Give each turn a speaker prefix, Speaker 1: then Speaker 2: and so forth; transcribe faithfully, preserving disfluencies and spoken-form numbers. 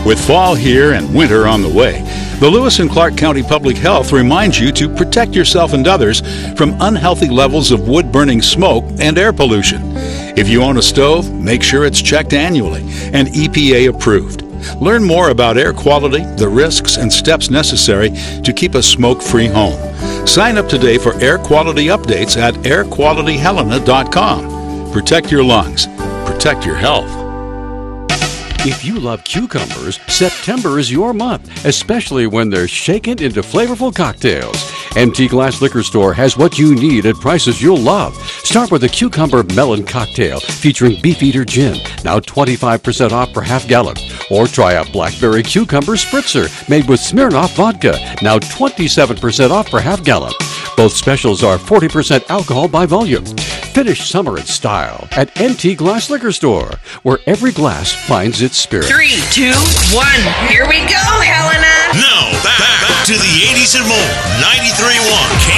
Speaker 1: With fall here and winter on the way, the Lewis and Clark County Public Health reminds you to protect yourself and others from unhealthy levels of wood-burning smoke and air pollution. If you own a stove, make sure it's checked annually and E P A approved. Learn more about air quality, the risks, and steps necessary to keep a smoke-free home. Sign up today for air quality updates at air quality helena dot com. Protect your lungs. Protect your health.
Speaker 2: If you love cucumbers, September is your month, especially when they're shaken into flavorful cocktails. M T Glass Liquor Store has what you need at prices you'll love. Start with a cucumber melon cocktail featuring Beefeater Gin, now twenty-five percent off per half gallon. Or try a blackberry cucumber spritzer made with Smirnoff vodka, now twenty-seven percent off per half gallon. Both specials are forty percent alcohol by volume. Finish summer in style at M T Glass Liquor Store, where every glass finds its spirit.
Speaker 3: Three, two, one, here we go, Helena!
Speaker 4: Now, back, back to the eighties and more. ninety-three point one K